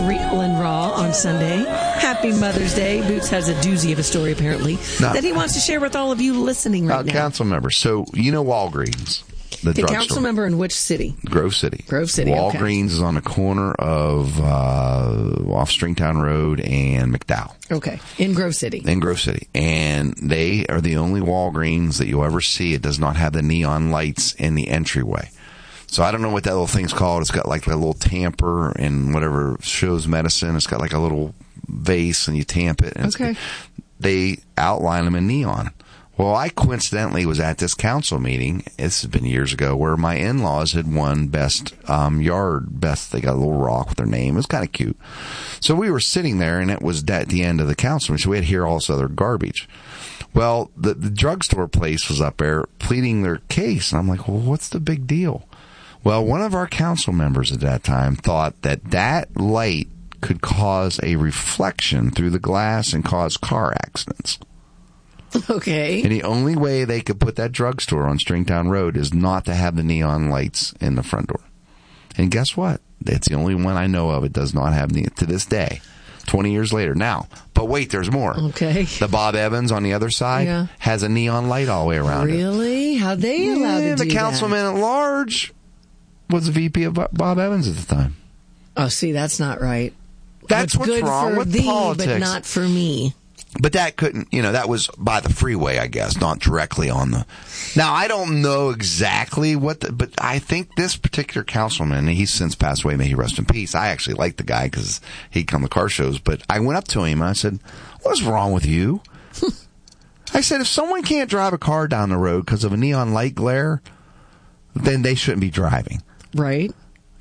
Real and Raw on Sunday. Happy Mother's Day. Boots has a doozy of a story, apparently, that he wants to share with all of you listening right now. Council members. So, you know Walgreens, the drugstore. Council member in which city? Grove City. Grove City, Walgreens is on the corner of off Stringtown Road and McDowell. Okay, in Grove City. In Grove City. And they are the only Walgreens that you'll ever see. It does not have the neon lights in the entryway. So I don't know what that little thing's called. It's got like a little tamper and whatever shows medicine. It's got like a little vase and you tamp it. And they outline them in neon. Well, I coincidentally was at this council meeting, this has been years ago, where my in-laws had won best yard. They got a little rock with their name. It was kind of cute. So we were sitting there, and it was at the end of the council meeting, so we had to hear all this other garbage. Well, the drugstore place was up there pleading their case, and I'm like, well, what's the big deal? Well, one of our council members at that time thought that light could cause a reflection through the glass and cause car accidents. Okay. And the only way they could put that drugstore on Stringtown Road is not to have the neon lights in the front door. And guess what? It's the only one I know of. It does not have to this day, 20 years later. Now, but wait, there's more. Okay. The Bob Evans on the other side has a neon light all the way around it. Really? How they allowed to do that? The councilman at large was the VP of Bob Evans at the time. Oh, see, that's not right. That's what's good wrong for with thee, politics. But not for me. But that couldn't, that was by the freeway, I guess, not directly on the... Now, I don't know exactly but I think this particular councilman, he's since passed away, may he rest in peace. I actually like the guy because he'd come to car shows, but I went up to him and I said, what's wrong with you? I said, if someone can't drive a car down the road because of a neon light glare, then they shouldn't be driving. Right.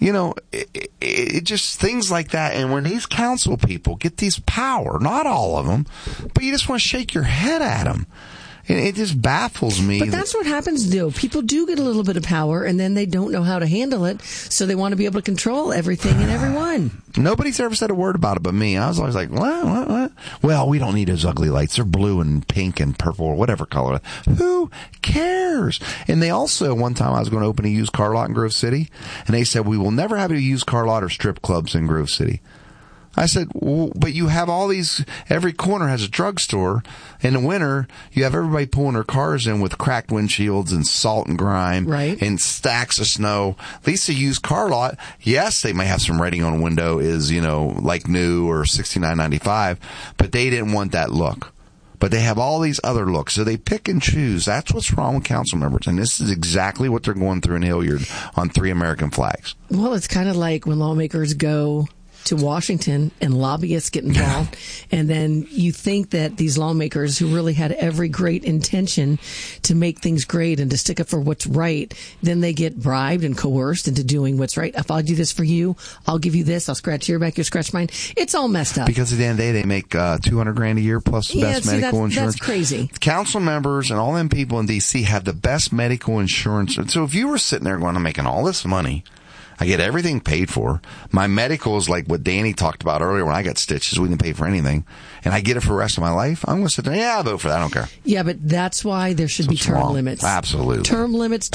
It just things like that. And when these council people get these power, not all of them, but you just want to shake your head at them. And it just baffles me. But that's what happens, though. People do get a little bit of power, and then they don't know how to handle it, so they want to be able to control everything and everyone. Nobody's ever said a word about it but me. I was always like, what? Well, we don't need those ugly lights. They're blue and pink and purple or whatever color. Who cares? And they also, one time I was going to open a used car lot in Grove City, and they said, we will never have a used car lot or strip clubs in Grove City. I said, well, but you have all these, every corner has a drugstore. In the winter, you have everybody pulling their cars in with cracked windshields and salt and grime and stacks of snow. At least a used car lot, yes, they may have some writing on a window is, like new or $69.95, but they didn't want that look. But they have all these other looks, so they pick and choose. That's what's wrong with council members, and this is exactly what they're going through in Hilliard on 3 American flags. Well, it's kind of like when lawmakers go to Washington and lobbyists get involved, and then you think that these lawmakers who really had every great intention to make things great and to stick up for what's right, then they get bribed and coerced into doing what's right. If I'll do this for you, I'll give you this, I'll scratch your back, you scratch mine. It's all messed up. Because at the end of the day, they make $200,000 a year plus best medical insurance. That's crazy. Council members and all them people in D.C. have the best medical insurance. So if you were sitting there going, I'm making all this money, I get everything paid for. My medical is like what Danny talked about earlier when I got stitches. We didn't pay for anything. And I get it for the rest of my life. I'm going to sit there, I'll vote for that. I don't care. Yeah, but that's why there should be term limits. Absolutely. Term limits.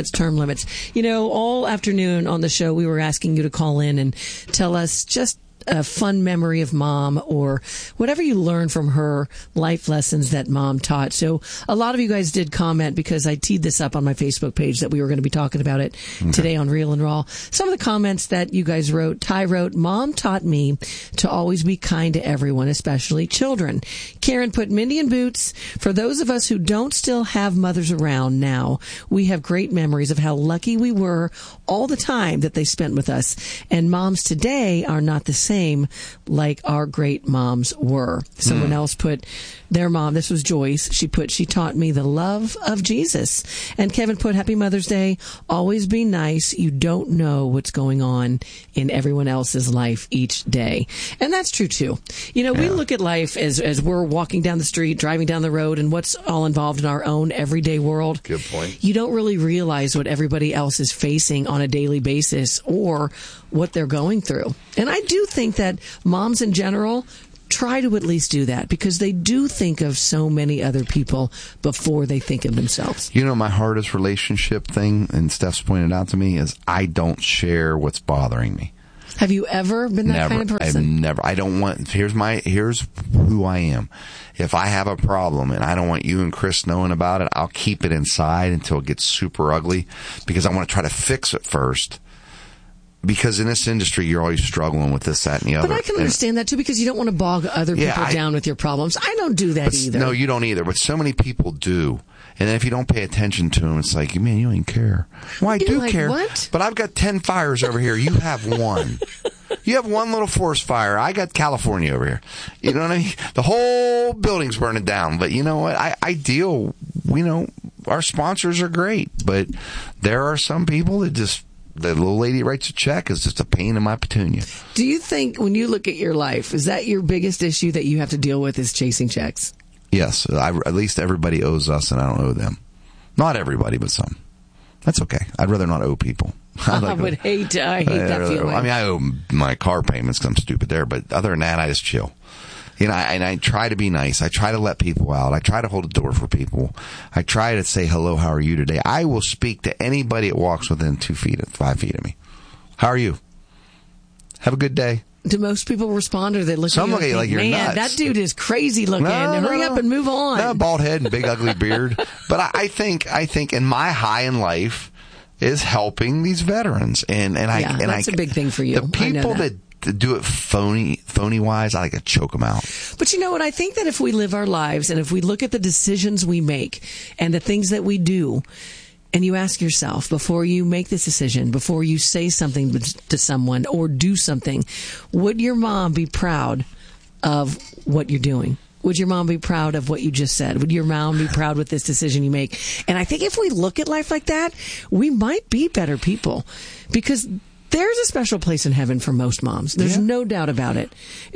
All afternoon on the show, we were asking you to call in and tell us just a fun memory of mom or whatever you learned from her life lessons that mom taught. So a lot of you guys did comment because I teed this up on my Facebook page that we were going to be talking about it today on Real and Raw. Some of the comments that you guys wrote, Ty wrote, Mom taught me to always be kind to everyone, especially children. Karen put, Mindy and Boots, for those of us who don't still have mothers around now, we have great memories of how lucky we were all the time that they spent with us. And moms today are not the same like our great moms were. Someone else put their mom, this was Joyce, she taught me the love of Jesus. And Kevin put, Happy Mother's Day, always be nice. You don't know what's going on in everyone else's life each day. And that's true too. We look at life as we're walking down the street, driving down the road, and what's all involved in our own everyday world. Good point. You don't really realize what everybody else is facing on a daily basis or what they're going through. And I do think that moms in general try to at least do that because they do think of so many other people before they think of themselves. My hardest relationship thing, and Steph's pointed out to me, is I don't share what's bothering me. Have you ever been that kind of person? I've never. I don't want. Here's who I am. If I have a problem and I don't want you and Chris knowing about it, I'll keep it inside until it gets super ugly, because I want to try to fix it first. Because in this industry, you're always struggling with this, that, and the other. But I can understand that, too, because you don't want to bog other people down with your problems. I don't do that either. No, you don't either. But so many people do. And then if you don't pay attention to them, it's like, man, you don't even care. Well, I do care. What? But I've got 10 fires over here. You have one. You have one little forest fire. I got California over here. You know what I mean? The whole building's burning down. But you know what? I deal, our sponsors are great. But there are some people that just... The little lady writes a check is just a pain in my petunia. Do you think, when you look at your life, is that your biggest issue that you have to deal with, is chasing checks? Yes. At least everybody owes us and I don't owe them. Not everybody, but some. That's okay. I'd rather not owe people. I hate that feeling. I mean, I owe my car payments because I'm stupid there, but other than that, I just chill. And I try to be nice. I try to let people out. I try to hold a door for people. I try to say, hello, how are you today? I will speak to anybody that walks within 5 feet of me. How are you? Have a good day. Do most people respond, or they look at you and think, like you're man, nuts. That dude is crazy looking. Hurry up and move on. No, bald head and big ugly beard. But I think in my high in life is helping these veterans. And that's a big thing for you. The people that do it phony wise, I like to choke them out. But you know what? I think that if we live our lives and if we look at the decisions we make and the things that we do, and you ask yourself before you make this decision, before you say something to someone or do something, would your mom be proud of what you're doing? Would your mom be proud of what you just said? Would your mom be proud with this decision you make? And I think if we look at life like that, we might be better people, because there's a special place in heaven for most moms. There's no doubt about it.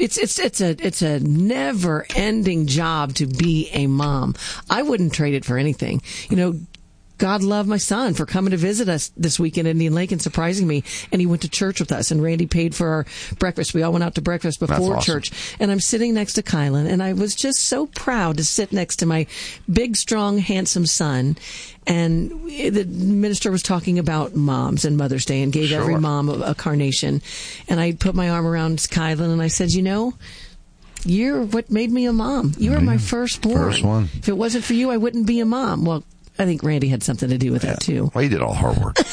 It's a never ending job to be a mom. I wouldn't trade it for anything. God love my son for coming to visit us this week in Indian Lake and surprising me. And he went to church with us, and Randy paid for our breakfast. We all went out to breakfast before church. And I'm sitting next to Kylan, and I was just so proud to sit next to my big, strong, handsome son. And the minister was talking about moms and Mother's Day and gave every mom a carnation. And I put my arm around Kylan and I said, you're what made me a mom. You were my firstborn. First one. If it wasn't for you, I wouldn't be a mom. Well, I think Randy had something to do with that too. Well, he did all the hard work.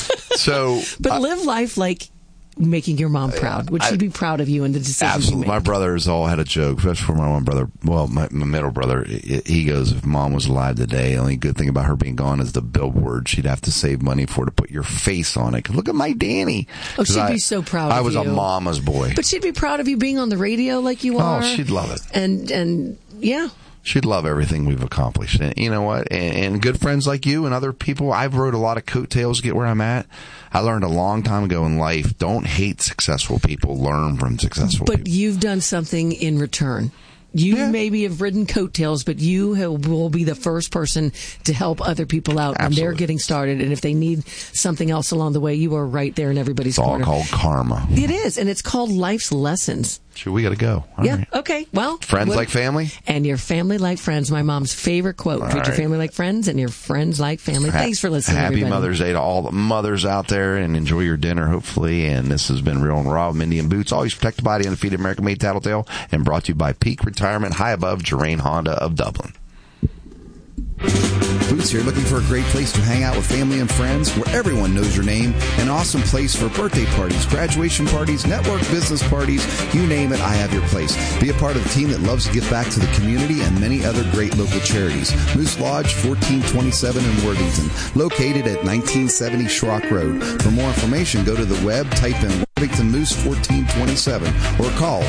But live life like making your mom proud. Would she be proud of you and the decisions absolutely. you make? My brothers all had a joke, especially for my one brother. Well, my middle brother, he goes, if mom was alive today, the only good thing about her being gone is the billboard she'd have to save money for to put your face on it. 'Cause look at my Danny. Oh, she'd be so proud of you. I was a mama's boy. But she'd be proud of you being on the radio like you are. Oh, she'd love it. And yeah. She'd love everything we've accomplished. And you know what? And good friends like you and other people, I've rode a lot of coattails to get where I'm at. I learned a long time ago in life, don't hate successful people, learn from successful people. But you've done something in return. You maybe have ridden coattails, but you will be the first person to help other people out when they're getting started. And if they need something else along the way, you are right there in everybody's corner. It's all called karma. It is, and it's called life's lessons. Sure, we got to go. All right. Okay. Well, friends like family? And your family like friends. My mom's favorite quote. Treat your family like friends and your friends like family. Thanks for listening, Happy everybody. Mother's Day to all the mothers out there, and enjoy your dinner, hopefully. And this has been Real and Raw, Mindy and Boots. Always protect the body, undefeated American-made Tattletale, and brought to you by Peak Retirement, high above Geraint Honda of Dublin. Boots here, looking for a great place to hang out with family and friends where everyone knows your name. An awesome place for birthday parties, graduation parties, network business parties, you name it, I have your place. Be a part of the team that loves to give back to the community and many other great local charities. Moose Lodge, 1427 in Worthington, located at 1970 Schrock Road. For more information, go to the web, type in Worthington Moose 1427 or call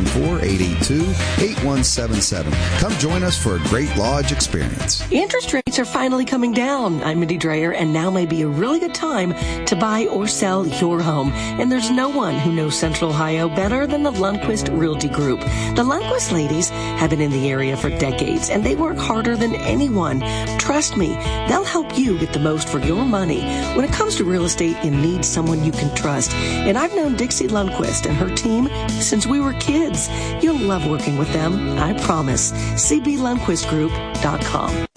614-882-8177. Come join us for a great lodge experience. Interest rates are finally coming down. I'm Mindy Dreyer, and now may be a really good time to buy or sell your home. And there's no one who knows Central Ohio better than the Lundquist Realty Group. The Lundquist ladies have been in the area for decades, and they work harder than anyone. Trust me, they'll help you get the most for your money. When it comes to real estate, you need someone you can trust. And I've known Dixie Lundquist and her team since we were kids. You'll love working with them, I promise. CBLundquistGroup.com.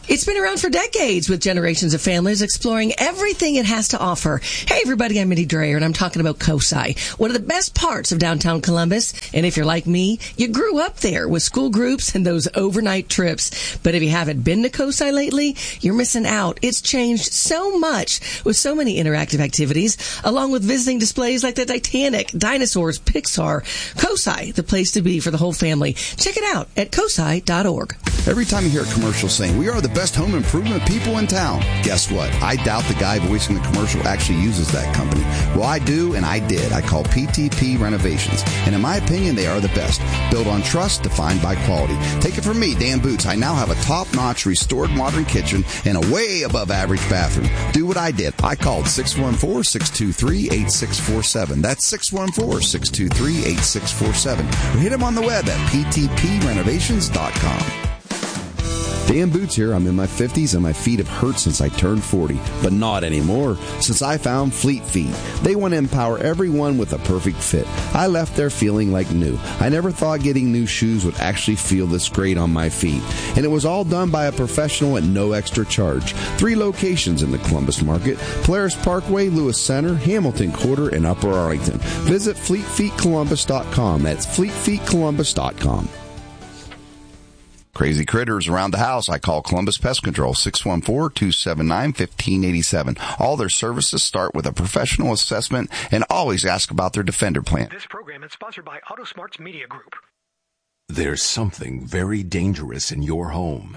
It's been around for decades with generations of families exploring everything it has to offer. Hey everybody, I'm Mindy Dreyer and I'm talking about COSI, one of the best parts of downtown Columbus. And if you're like me, you grew up there with school groups and those overnight trips. But if you haven't been to COSI lately, you're missing out. It's changed so much with so many interactive activities, along with visiting displays like the Titanic, dinosaurs, Pixar. COSI, the place to be for the whole family. Check it out at COSI.org. Every time you hear a commercial saying, we are the best home improvement people in town, guess what? I doubt the guy voicing the commercial actually uses that company. Well, I do, and I did. I call PTP Renovations. And in my opinion, they are the best. Built on trust, defined by quality. Take it from me, Dan Boots. I now have a top-notch restored modern kitchen and a way above average bathroom. Do what I did. I called 614-623-8647. That's 614-623-8647. Or hit them on the web at ptprenovations.com. Dan Boots here. I'm in my 50s and my feet have hurt since I turned 40, but not anymore since I found Fleet Feet. They want to empower everyone with a perfect fit. I left there feeling like new. I never thought getting new shoes would actually feel this great on my feet. And it was all done by a professional at no extra charge. 3 locations in the Columbus market: Polaris Parkway, Lewis Center, Hamilton Quarter, and Upper Arlington. Visit FleetFeetColumbus.com. That's FleetFeetColumbus.com. Crazy critters around the house, I call Columbus Pest Control, 614-279-1587. All their services start with a professional assessment and always ask about their Defender plan. This program is sponsored by AutoSmarts Media Group. There's something very dangerous in your home.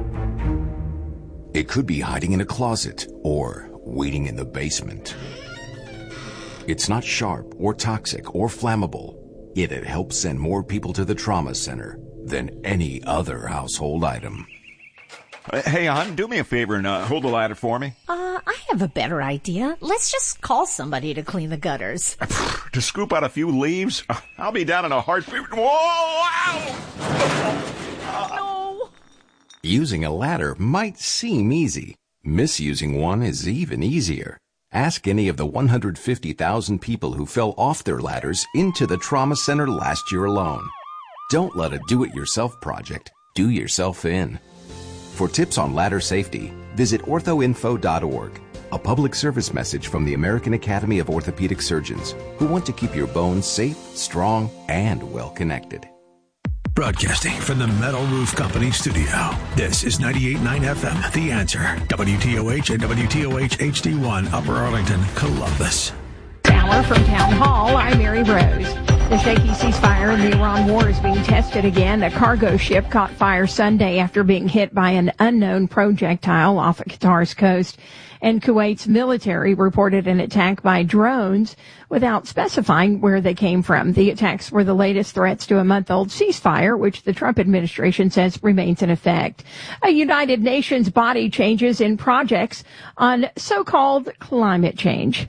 It could be hiding in a closet or waiting in the basement. It's not sharp or toxic or flammable, yet it helps send more people to the trauma center than any other household item. Hey, hon, do me a favor and hold the ladder for me. I have a better idea. Let's just call somebody to clean the gutters. To scoop out a few leaves? I'll be down in a heartbeat. Whoa! Ow! No! Using a ladder might seem easy. Misusing one is even easier. Ask any of the 150,000 people who fell off their ladders into the trauma center last year alone. Don't let a do-it-yourself project do yourself in. For tips on ladder safety, visit orthoinfo.org, a public service message from the American Academy of Orthopedic Surgeons, who want to keep your bones safe, strong, and well-connected. Broadcasting from the Metal Roof Company studio, this is 98.9 FM, The Answer, WTOH and WTOH HD1, Upper Arlington, Columbus. Hour from Town Hall, I'm Mary Rose. The shaky ceasefire in the Iran war is being tested again. A cargo ship caught fire Sunday after being hit by an unknown projectile off of Qatar's coast. And Kuwait's military reported an attack by drones without specifying where they came from. The attacks were the latest threats to a month-old ceasefire, which the Trump administration says remains in effect. A United Nations body changes in projects on so-called climate change.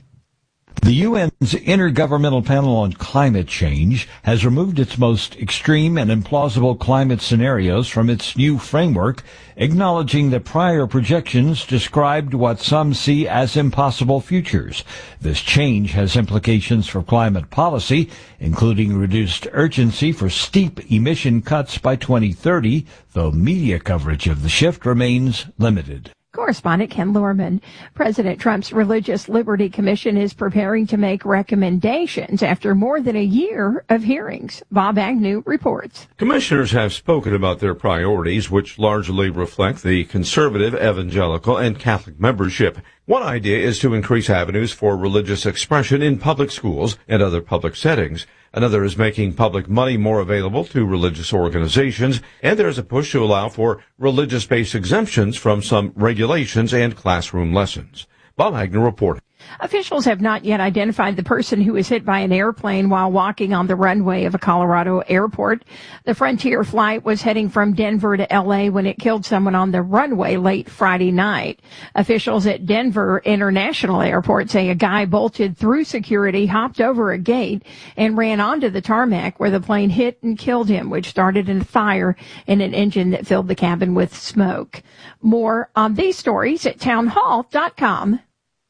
The UN's Intergovernmental Panel on Climate Change has removed its most extreme and implausible climate scenarios from its new framework, acknowledging that prior projections described what some see as impossible futures. This change has implications for climate policy, including reduced urgency for steep emission cuts by 2030, though media coverage of the shift remains limited. Correspondent Ken Lorman. President Trump's Religious Liberty Commission is preparing to make recommendations after more than a year of hearings. Bob Agnew reports. Commissioners have spoken about their priorities, which largely reflect the conservative, evangelical, and Catholic membership. One idea is to increase avenues for religious expression in public schools and other public settings. Another is making public money more available to religious organizations, and there's a push to allow for religious-based exemptions from some regulations and classroom lessons. Bob Agnew reporting. Officials have not yet identified the person who was hit by an airplane while walking on the runway of a Colorado airport. The Frontier flight was heading from Denver to L.A. when it killed someone on the runway late Friday night. Officials at Denver International Airport say a guy bolted through security, hopped over a gate, and ran onto the tarmac where the plane hit and killed him, which started a fire in an engine that filled the cabin with smoke. More on these stories at townhall.com.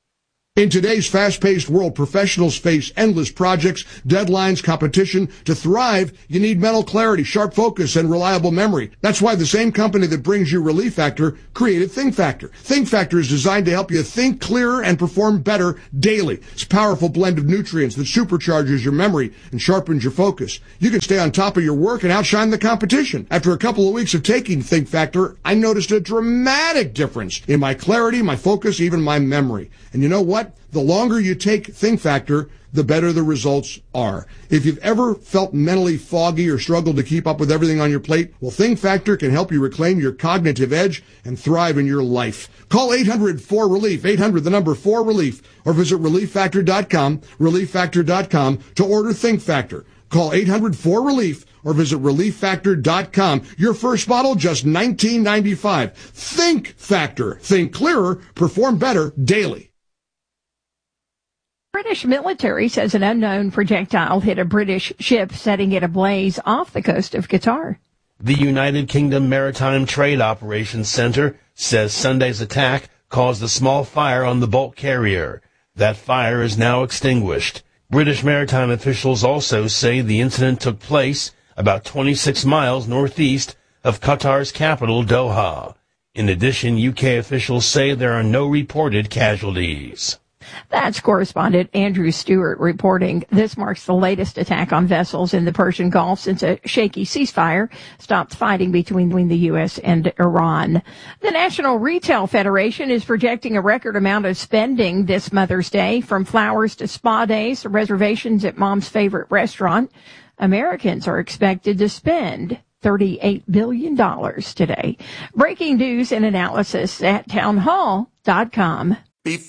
In today's fast-paced world, professionals face endless projects, deadlines, competition. To thrive, you need mental clarity, sharp focus, and reliable memory. That's why the same company that brings you Relief Factor created Think Factor. Think Factor is designed to help you think clearer and perform better daily. It's a powerful blend of nutrients that supercharges your memory and sharpens your focus. You can stay on top of your work and outshine the competition. After a couple of weeks of taking Think Factor, I noticed a dramatic difference in my clarity, my focus, even my memory. And you know what? The longer you take Think Factor, the better the results are. If you've ever felt mentally foggy or struggled to keep up with everything on your plate, well, Think Factor can help you reclaim your cognitive edge and thrive in your life. Call 800-4RELIEF, 800-4RELIEF, or visit ReliefFactor.com, ReliefFactor.com to order Think Factor. Call 800-4RELIEF or visit ReliefFactor.com. Your first bottle, just $19.95. Think Factor. Think clearer, perform better daily. British military says an unknown projectile hit a British ship, setting it ablaze off the coast of Qatar. The United Kingdom Maritime Trade Operations Center says Sunday's attack caused a small fire on the bulk carrier. That fire is now extinguished. British maritime officials also say the incident took place about 26 miles northeast of Qatar's capital, Doha. In addition, UK officials say there are no reported casualties. That's correspondent Andrew Stewart reporting. This marks the latest attack on vessels in the Persian Gulf since a shaky ceasefire stopped fighting between the U.S. and Iran. The National Retail Federation is projecting a record amount of spending this Mother's Day, from flowers to spa days to reservations at mom's favorite restaurant. Americans are expected to spend $38 billion today. Breaking news and analysis at townhall.com.